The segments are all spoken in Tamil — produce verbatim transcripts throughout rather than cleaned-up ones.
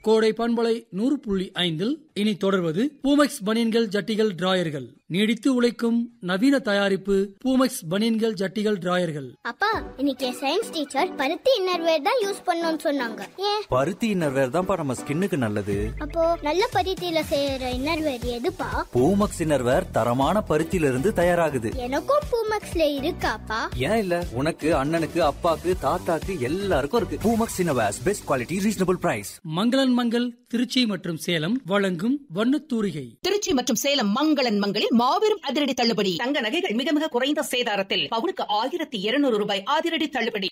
கோடை பண்பலை நூறு புள்ளி ஐந்தில் இனி தொடர்வது பூமெக்ஸ் பனியன்கள் ஜட்டிகள் டிராயர்கள். நீடித்து உழைக்கும் நவீன தயாரிப்பு பூமெக்ஸ் பனியன்கள் ஜட்டிகள் டிராயர்கள். அப்பா, இன்னைக்கு சயின்ஸ் டீச்சர் பருத்தி இன்னர்வேர் தான் யூஸ் பண்ணணும்னு சொன்னாங்க. ஏன்? பருத்தி இன்னர்வேர் தான்ப்பா நம்ம ஸ்கின்னுக்கு நல்லது. அப்போ நல்ல பருத்தியில செய்யற இன்னர்வேர் எதுப்பா? பூமெக்ஸ் இன்னர்வேர் தரமான பருத்தியில இருந்து தயாராகுது. எனக்கும் பூமெக்ஸ்ல இருக்காப்பா? ஏன் இல்ல, உனக்கு அண்ணனுக்கு அப்பாக்கு தாத்தாக்கு எல்லாருக்கும் இருக்கு. Boomex innerwear, best quality, reasonable price. மங்களன் மங்கள் திருச்சி மற்றும் சேலம் வழங்கும் வண்ணத்தூரிகை. திருச்சி மற்றும் சேலம் மங்களன் மங்களில் மாபெரும் அதிரடி தள்ளுபடி. தங்க நகைகள் மிக மிக குறைந்த சேதாரத்தில் பவுனுக்கு ஆயிரத்தி இருநூறு ரூபாய் அதிரடி தள்ளுபடி.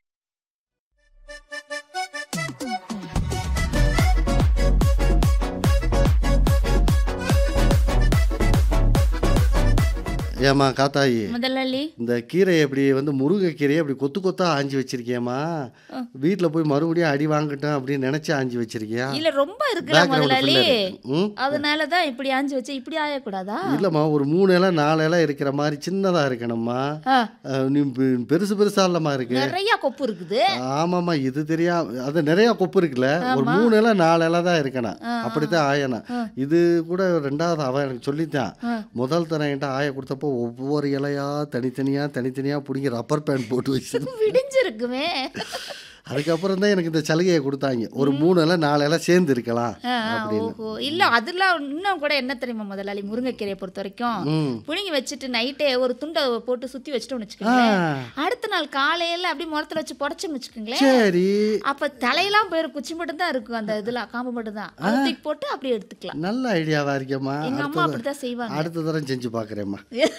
ஏமா காத்தாயி, முதலாளி இந்த கீரை எப்படி வந்து முருங்கைக்கீரையை அப்படி கொத்து கொத்தா ஆஞ்சி வச்சிருக்கியம்மா? வீட்டுல போய் மறுபடியும் அடி வாங்கட்டும் அப்படின்னு நினைச்சு ஆஞ்சி வச்சிருக்கியா? இல்ல ரொம்ப இருக்குல்ல முதலாளி, அதனாலதான் இப்படி ஆஞ்சி வச்சு இப்படி ஆயக்கூடாதா? இல்லம்மா, ஒரு மூணு இலை நாலு இலை இருக்கிற மாதிரி சின்னதா இருக்கணும்மா. நீ பெருசு பெருசா இல்லம்மா இருக்கு, நிறைய கொப்பு இருக்குது. ஆமாம்மா, இது தெரியா, அது நிறைய கொப்பு இருக்குல்ல, ஒரு மூணு இலை நாலு இலை தான் இருக்கணும், அப்படித்தான் ஆயணும். இது கூட ரெண்டாவது அவன் எனக்கு சொல்லித்தான். முதல் தரம் என்கிட்ட ஆய கொடுத்தப்போ ஒவ்வொரு இலையா தனித்தனியா தனித்தனியா பிடிங்க ரப்பர் பேண்ட் போட்டு வச்சு விடிஞ்சிருக்குமே. அதுக்கப்புறம் தான் எனக்கு இந்த சலுகையை கொடுத்தாங்க, ஒரு மூணு இலை நாலு இலை சேர்ந்து இருக்கலாம் அப்படின்னு. இல்ல அதெல்லாம் இன்னும் கூட என்ன தெரியுமா முதலாளி, முருங்கைக்கீரையை பொறுத்த வரைக்கும் புடுங்கி வச்சுட்டு நைட்டே ஒரு துண்டை போட்டு சுத்தி வச்சுட்டோம்னு வச்சுக்கோங்களேன், அடுத்த நாள் காலையில அப்படி முறத்துல வச்சு புடச்சோம்னு வச்சுக்கோங்களேன், சரி அப்ப தலையெல்லாம் போயிரு, குச்சி மட்டும் தான் இருக்கும், அந்த இதுல காம்பு மட்டும் தான் தூக்கி போட்டு அப்படியே எடுத்துக்கலாம். நல்ல ஐடியாவா இருக்கேம்மா. எங்க அம்மா அப்படிதான் செய்வாங்க. அடுத்த தரம் செஞ்சு பாக்குறேம்மா.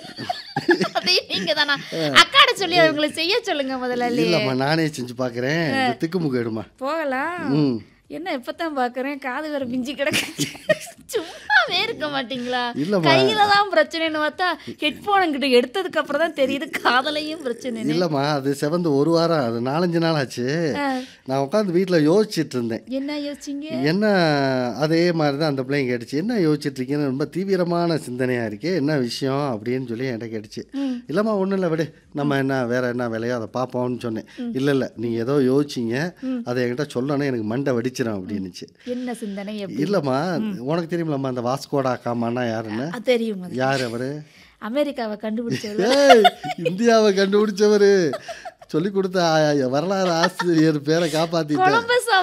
நீங்க தானா அக்காட சொல்லி அவங்களை செய்ய சொல்லுங்க முதலாளி. இல்லம்மா, நானே செஞ்சு பாக்குறேன். திக்குமுக்கு எடுமா போகலாம். என்ன இப்பதான் பாக்குறேன், காது வேற பிஞ்சு கிடக்கு. சும்மாவே இருக்க மாட்டீங்களா? கையில தான் பிரச்சனைன்னு பார்த்தா ஹெட்போன் கிட்ட எடுத்ததுக்கு அப்புறம் தான் தெரியுது காதலையும் பிரச்சனை. இல்லம்மா, அது செவந்து ஒரு வாரம், அது நாலஞ்சு நாள் ஆச்சு. நான் உட்காந்து வீட்டுல யோசிச்சுட்டு இருந்தேன். என்ன யோசிச்சீங்க? என்ன அதே மாதிரிதான் அந்த பிள்ளைங்க கேட்டுச்சு, என்ன யோசிச்சுட்டு இருக்கீங்கன்னு ரொம்ப தீவிரமான சிந்தனையா இருக்கு, என்ன விஷயம் அப்படின்னு சொல்லி என்கிட்ட கேட்டுச்சு. இல்லம்மா ஒண்ணும் இல்லை, விடு, நம்ம என்ன வேற என்ன வேலையோ அதை பார்ப்போம்னு சொன்னேன். இல்ல இல்ல, நீங்க ஏதோ யோசிச்சிங்க, அதை என்கிட்ட சொல்லணும், எனக்கு மண்டை வடிச்சிடும் அப்படின்னுச்சு. என்ன சிந்தனை? இல்லம்மா, உனக்கு தெரியுமில்லம்மா அந்த வாஸ்கோடா காமான்னா யாருன்னு? தெரியும். யார் அவரு? அமெரிக்காவை கண்டுபிடிச்சவர். இந்தியாவை கண்டுபிடிச்சவரு. சொல்லி கொடுத்த வரலாறு ஆசிரியர் பேரை காப்பாத்திட்டேன்.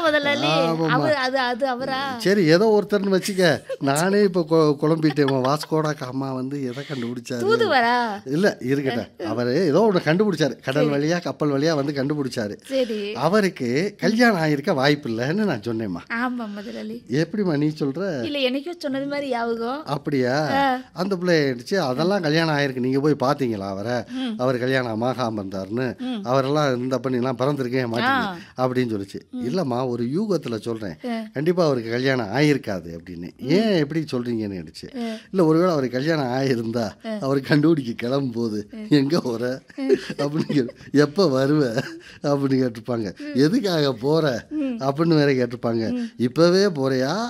சரி, ஏதோ ஒருத்தர்னு வச்சுக்க, நானே இப்ப குழம்பிட்டேன். வாஸ்கோடா காமா வந்து எதை கண்டுபிடிச்சாரு? இல்ல இருக்கட்டும், அவரு ஏதோ ஒண்ணு கண்டுபிடிச்சாரு, கடல் வழியா கப்பல் வழியா வந்து கண்டுபிடிச்சாரு. அவருக்கு கல்யாணம் ஆயிருக்க வாய்ப்பு இல்லைன்னு நான் சொன்னேம்மா. எப்படிமா நீ சொல்ற? இல்ல எனக்கே சொன்னது மாதிரி யாவுகம். அப்படியா? அந்த பிள்ளை ஆயிடுச்சு, அதெல்லாம் கல்யாணம் ஆயிருக்கு, நீங்க போய் பாத்தீங்களா அவரை? அவர் கல்யாணம் ஆகாம இருந்தாருன்னு, அவரெல்லாம் இந்த பண்ணிலாம் பிறந்திருக்கே மாட்டீங்க அப்படின்னு சொல்லிச்சு. இல்லம்மா, ஒரு யூகத்துல சொல்றேன், கண்டிப்பா அவருக்கு கல்யாணம் ஆயிருக்காது அப்படின்னு. ஏன் எப்படி சொல்றீங்கன்னு கேட்டுச்சு. இல்ல, ஒருவேளை அவருக்கு கல்யாணம் ஆயிருந்தா அவர் கண்டுபிடிக்க கிளம்பும் போது எங்க போற அப்படின்னு, எப்ப வருவ அப்படின்னு கேட்டிருப்பாங்க, எதுக்காக போற அப்படின்னு வேற கேட்டிருப்பாங்க. இப்பவே போறியா